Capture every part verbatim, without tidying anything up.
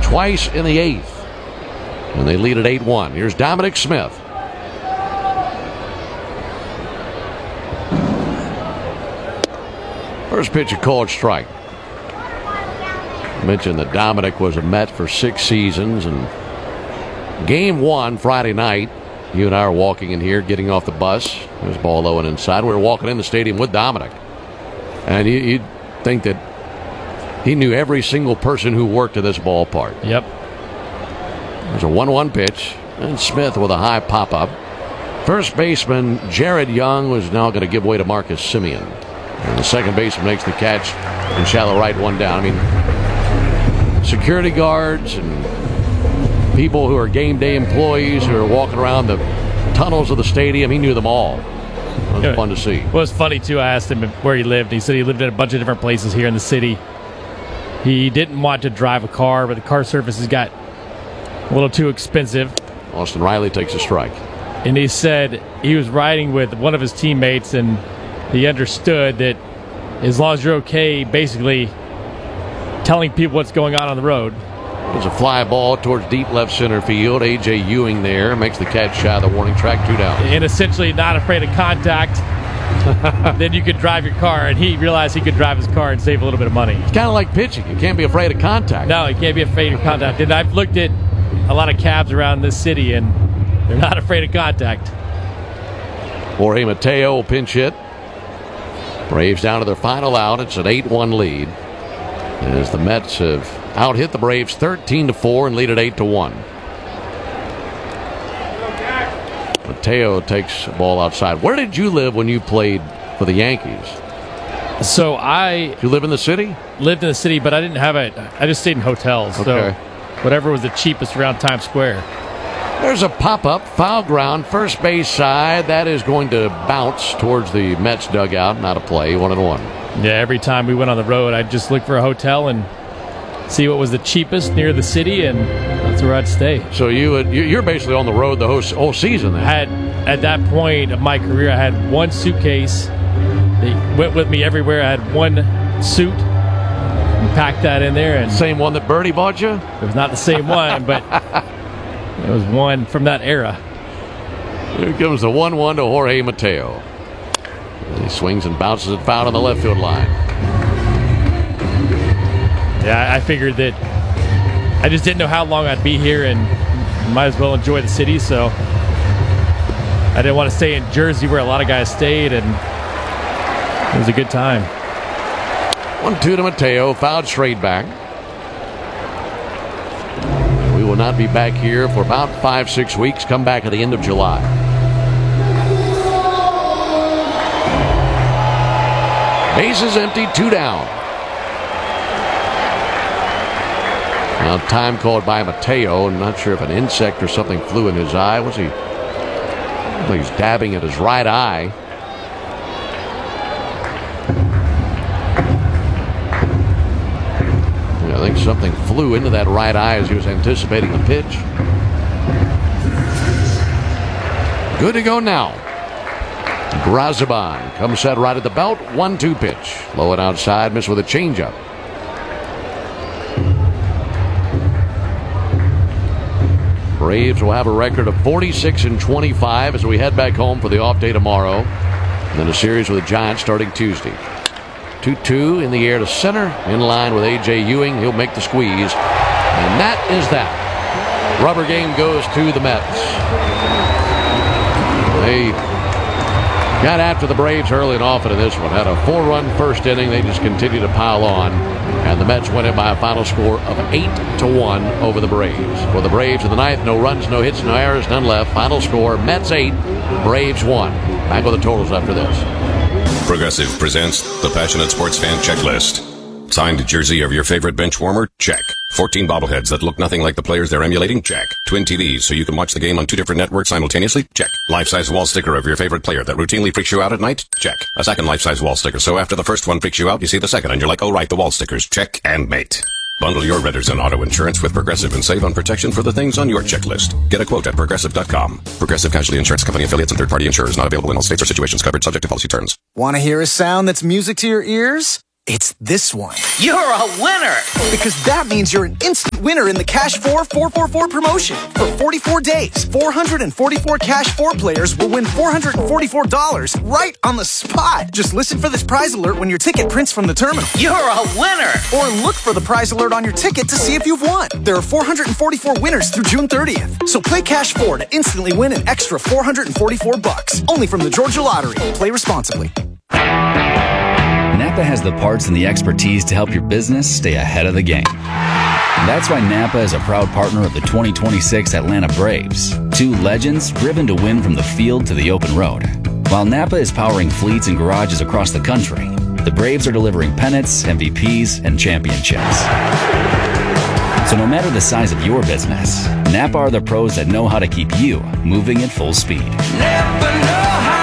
twice in the eighth. And they lead at eight one. Here's Dominic Smith. First pitch, a called strike. I mentioned that Dominic was a Met for six seasons. And game one, Friday night, you and I are walking in here, getting off the bus. There's ball low and inside. We were walking in the stadium with Dominic. And you, you'd think that he knew every single person who worked at this ballpark. Yep. There's a one one pitch. And Smith with a high pop-up. First baseman Jared Young was now going to give way to Marcus Semien. And the second baseman makes the catch in shallow right, one down. I mean, security guards and people who are game day employees who are walking around the tunnels of the stadium, he knew them all. It was yeah, fun to see. Well, it was funny, too. I asked him where he lived. He said he lived in a bunch of different places here in the city. He didn't want to drive a car, but the car services got a little too expensive. Austin Riley takes a strike. And he said he was riding with one of his teammates, and he understood that as long as you're okay, basically telling people what's going on on the road. There's a fly ball towards deep left center field. A J Ewing there makes the catch shy of the warning track, two down. And essentially not afraid of contact. Then you could drive your car, and he realized he could drive his car and save a little bit of money. It's kind of like pitching. You can't be afraid of contact. No, you can't be afraid of contact. And I've looked at a lot of cabs around this city, and they're not afraid of contact. Jorge Mateo will pinch hit. Braves down to their final out. It's an eight one lead. As the Mets have out-hit the Braves thirteen to four and lead at eight to one. Mateo takes the ball outside. Where did you live when you played for the Yankees? So I... Did you live in the city? Lived in the city, but I didn't have it. I just stayed in hotels. Okay. So whatever was the cheapest around Times Square. There's a pop-up, foul ground, first base side. That is going to bounce towards the Mets dugout. Not a play, one and one. Yeah, every time we went on the road, I'd just look for a hotel and see what was the cheapest near the city, and that's where I'd stay. So you would, you're basically on the road the whole, whole season then. I had, at that point of my career, I had one suitcase. They went with me everywhere. I had one suit. Packed that in there. And same one that Birdie bought you? It was not the same one, but it was one from that era. Here comes the one one to Jorge Mateo. He swings and bounces it foul on the left field line. Yeah, I figured that I just didn't know how long I'd be here, and might as well enjoy the city, so I didn't want to stay in Jersey where a lot of guys stayed, and it was a good time. one two to Mateo, fouled straight back. We will not be back here for about five, six weeks. Come back at the end of July. Bases empty, two down. Now time called by Mateo. I'm not sure if an insect or something flew in his eye. Was he? Well, he's dabbing at his right eye. I think something flew into that right eye as he was anticipating the pitch. Good to go now. Graziban comes set right at the belt. one two pitch. Low and outside, missed with a changeup. Braves will have a record of forty-six and twenty-five as we head back home for the off day tomorrow. And then a series with the Giants starting Tuesday. two two in the air to center. In line with A J Ewing. He'll make the squeeze. And that is that. Rubber game goes to the Mets. They got after the Braves early and often in this one. Had a four-run first inning. They just continue to pile on. And the Mets win it by a final score of eight to one over the Braves. For the Braves in the ninth, no runs, no hits, no errors, none left. Final score, Mets eight, Braves one. Back with the totals after this. Progressive presents the Passionate Sports Fan Checklist. Signed jersey of your favorite bench warmer? Check. fourteen bobbleheads that look nothing like the players they're emulating? Check. Twin T Vs so you can watch the game on two different networks simultaneously? Check. Life-size wall sticker of your favorite player that routinely freaks you out at night? Check. A second life-size wall sticker so after the first one freaks you out, you see the second and you're like, oh right, the wall stickers. Check and mate. Bundle your renters and auto insurance with Progressive and save on protection for the things on your checklist. Get a quote at Progressive dot com. Progressive Casualty Insurance Company affiliates and third-party insurers not available in all states or situations covered subject to policy terms. Want to hear a sound that's music to your ears? It's this one. You're a winner! Because that means you're an instant winner in the Cash four four four four promotion. For forty-four days, four hundred forty-four Cash four players will win four hundred forty-four dollars right on the spot. Just listen for this prize alert when your ticket prints from the terminal. You're a winner! Or look for the prize alert on your ticket to see if you've won. There are four hundred forty-four winners through June thirtieth. So play Cash four to instantly win an extra four hundred forty-four bucks. Only from the Georgia Lottery. Play responsibly. Napa has the parts and the expertise to help your business stay ahead of the game. That's why Napa is a proud partner of the twenty twenty-six Atlanta Braves, two legends driven to win from the field to the open road. While Napa is powering fleets and garages across the country, the Braves are delivering pennants, M V Ps, and championships. So no matter the size of your business, Napa are the pros that know how to keep you moving at full speed. Napa know how!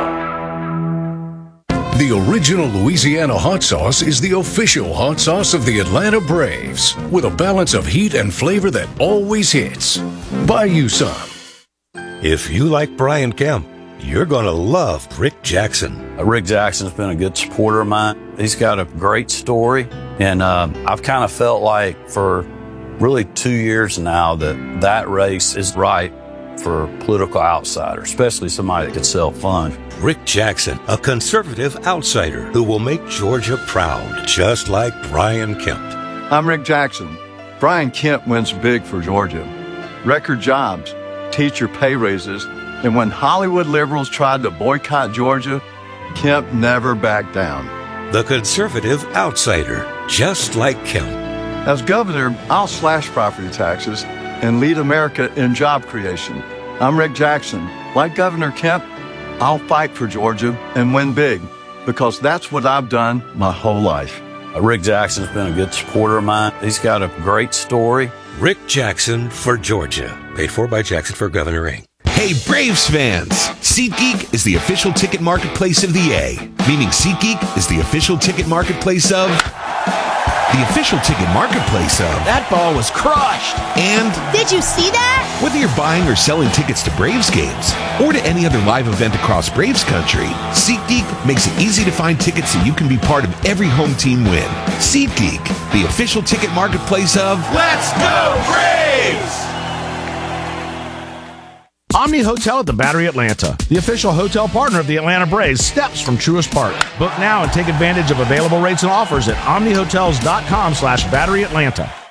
The original Louisiana hot sauce is the official hot sauce of the Atlanta Braves, with a balance of heat and flavor that always hits. Buy you some. If you like Brian Kemp, you're going to love Rick Jackson. Uh, Rick Jackson's been a good supporter of mine. He's got a great story, and uh, I've kind of felt like for really two years now that that race is right for a political outsider, especially somebody that could sell fun. Rick Jackson, a conservative outsider who will make Georgia proud, just like Brian Kemp. I'm Rick Jackson. Brian Kemp wins big for Georgia. Record jobs, teacher pay raises, and when Hollywood liberals tried to boycott Georgia, Kemp never backed down. The conservative outsider, just like Kemp. As governor, I'll slash property taxes and lead America in job creation. I'm Rick Jackson. Like Governor Kemp, I'll fight for Georgia and win big, because that's what I've done my whole life. Uh, Rick Jackson's been a good supporter of mine. He's got a great story. Rick Jackson for Georgia. Paid for by Jackson for Governor Incorporated. Hey, Braves fans! SeatGeek is the official ticket marketplace of the A, meaning SeatGeek is the official ticket marketplace of... The official ticket marketplace of... That ball was crushed! And... Did you see that? Whether you're buying or selling tickets to Braves games, or to any other live event across Braves country, SeatGeek makes it easy to find tickets so you can be part of every home team win. SeatGeek, the official ticket marketplace of... Let's go Braves! Omni Hotel at the Battery Atlanta, the official hotel partner of the Atlanta Braves, steps from Truist Park. Book now and take advantage of available rates and offers at omni hotels dot com slash battery atlanta.